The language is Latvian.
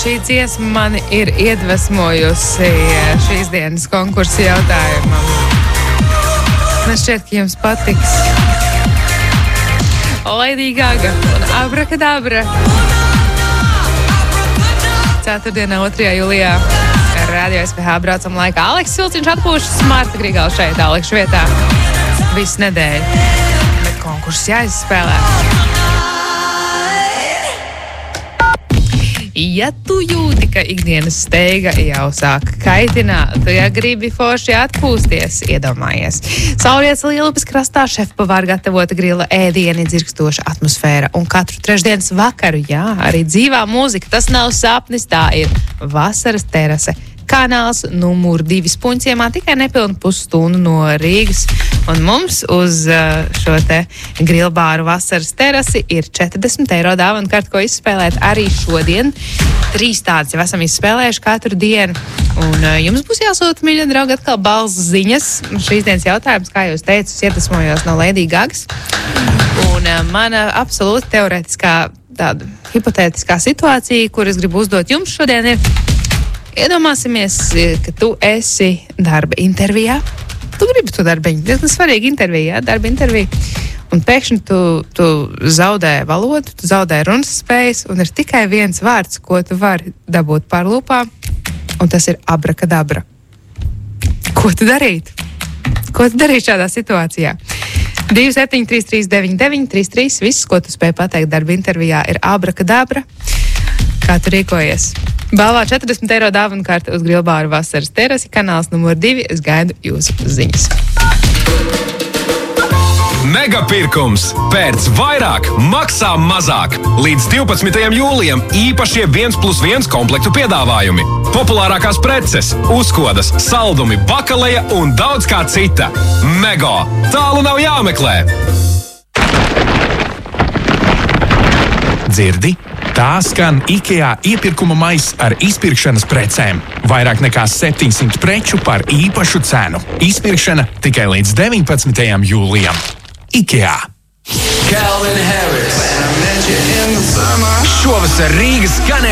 šī dziesma mani ir iedvesmojusi šīs dienas konkursa jautājumam. Man šķiet, ka jums patiks. Lady Gaga un Abrakadabra. Ceturtdienā, 2. jūlijā. Radio SPH braucam laikā. Aleks Silciņš atpūšas, Marta Grigala šeit, Alekšu vietā. Visu nedēļu. Bet konkurss jāizspēlē. Ja tu jūti, ka ikdienas steiga jau sāk kaitināt, ja gribi forši atpūsties, iedomājies. Saulrietas Lielupes krastā šefpavāra gatavota grila ēdieni, dzirkstoša atmosfēra un katru trešdienas vakaru, jā, arī dzīvā mūzika. Tas nav sapnis, tā ir vasaras terase. Kanāls numur 2 Spunciemā, tikai nepilnu pusstundu no Rīgas. Un mums uz šo te grilbāru vasaras terasi ir 40 eiro dāvana karta, ko izspēlēt arī šodien. 3 tādas jau esam izspēlējuši katru dienu. Un jums būs jāsūta, mīļie draugi, atkal balss ziņas. Šīs dienas jautājums, kā jūs teicu, iedvesmojos no Lady Gagas. Un mana absolūti teorētiskā, tāda hipotētiskā situācija, kur es gribu uzdot jums šodien ir... Iedomāsimies, ka tu esi darba intervijā. Tu gribi to darbiņu. Diezgan svarīga intervija, darba intervija. Un pēkšņi tu zaudē valodu, tu zaudē runas spējas, un ir tikai viens vārds, ko tu vari dabūt pār lūpām, un tas ir abrakadabra. Ko tu darītu? Ko tu darītu šādā situācijā? 2733993, viss, ko tu spēj pateikt darba intervijā, ir abrakadabra. Kā tu rīkojies? Balvā 40 eiro dāvana karta uz grilbāru vasaras terasi, kanāls numur 2. Es gaidu jūsu ziņas. Megapirkums! Pērc vairāk, maksā mazāk! Līdz 12. jūlijam īpašie 1+1 komplektu piedāvājumi. Populārākās preces, uzkodas, saldumi, bakaleja un daudz kā cita. Mego! Tālu nav jāmeklē! Dzirdi? Tā skan IKEA iepirkuma maiss ar izpirkšanas precēm. Vairāk nekā 700 preču par īpašu cenu. Izpirkšana tikai līdz 19. jūlijam. IKEA. Šovasar Rīgas skanē